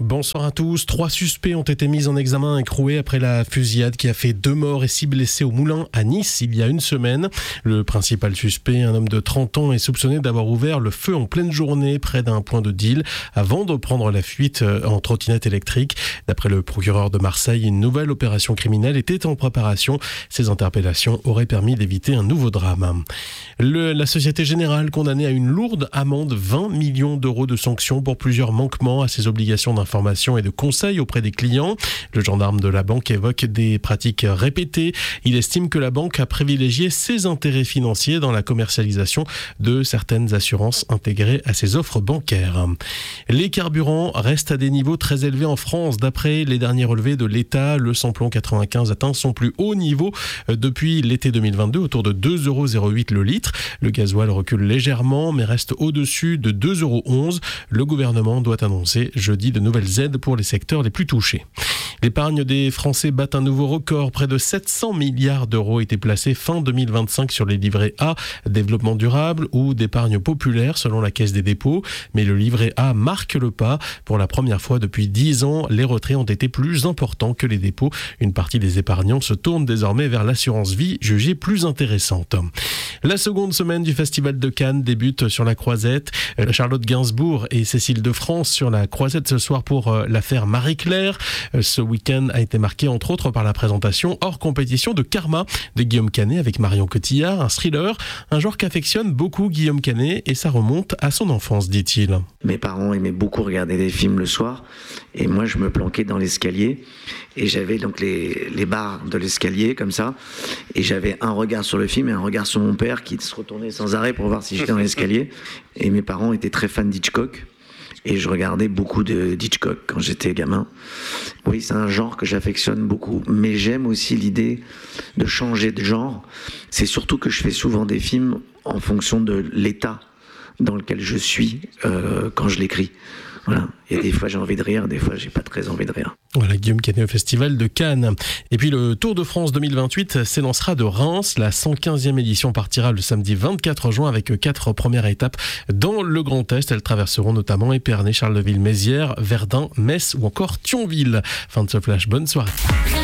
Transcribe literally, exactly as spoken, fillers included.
Bonsoir à tous. Trois suspects ont été mis en examen et écroués après la fusillade qui a fait deux morts et six blessés au Moulin à Nice il y a une semaine. Le principal suspect, un homme de trente ans, est soupçonné d'avoir ouvert le feu en pleine journée près d'un point de deal avant de prendre la fuite en trottinette électrique. D'après le procureur de Marseille, une nouvelle opération criminelle était en préparation. Ces interpellations auraient permis d'éviter un nouveau drame. Le, la Société Générale condamnée à une lourde amende, vingt millions d'euros de sanctions pour plusieurs manquements à ses obligations d'information et de conseils auprès des clients. Le gendarme de la banque évoque des pratiques répétées. Il estime que la banque a privilégié ses intérêts financiers dans la commercialisation de certaines assurances intégrées à ses offres bancaires. Les carburants restent à des niveaux très élevés en France. D'après les derniers relevés de l'État, le samplon quatre-vingt-quinze atteint son plus haut niveau depuis l'été deux mille vingt-deux, autour de deux euros zéro huit le litre. Le gasoil recule légèrement, mais reste au-dessus de deux euros onze. Le gouvernement doit annoncer jeudi de nouvelles aides pour les secteurs les plus touchés. L'épargne des Français bat un nouveau record. Près de sept cents milliards d'euros étaient placés fin deux mille vingt-cinq sur les livrets A, développement durable ou d'épargne populaire selon la Caisse des dépôts. Mais le livret A marque le pas. Pour la première fois depuis dix ans, les retraits ont été plus importants que les dépôts. Une partie des épargnants se tourne désormais vers l'assurance vie, jugée plus intéressante. La seconde semaine du Festival de Cannes débute sur la Croisette. Charlotte Gainsbourg et Cécile de France sur la Croisette ce soir pour l'affaire Marie-Claire. Ce week-end a été marqué entre autres par la présentation hors compétition de Karma de Guillaume Canet avec Marion Cotillard, un thriller, un genre qu'affectionne beaucoup Guillaume Canet et ça remonte à son enfance, dit-il. Mes parents aimaient beaucoup regarder des films le soir et moi je me planquais dans l'escalier et j'avais donc les, les barres de l'escalier comme ça et j'avais un regard sur le film et un regard sur mon père qui se retournait sans arrêt pour voir si j'étais dans l'escalier et mes parents étaient très fans d'Hitchcock. Et je regardais beaucoup de d'Hitchcock quand j'étais gamin. Oui, c'est un genre que j'affectionne beaucoup. Mais j'aime aussi l'idée de changer de genre. C'est surtout que je fais souvent des films en fonction de l'état dans lequel je suis euh, quand je l'écris. Voilà. Et des fois j'ai envie de rire, des fois j'ai pas très envie de rire. Voilà, Guillaume Canet au Festival de Cannes. Et puis le Tour de France deux mille vingt-huit s'élancera de Reims. La cent quinzième édition partira le samedi vingt-quatre juin avec quatre premières étapes dans le Grand Est. Elles traverseront notamment Épernay, Charleville-Mézières, Verdun, Metz ou encore Thionville. Fin de ce flash, bonne soirée.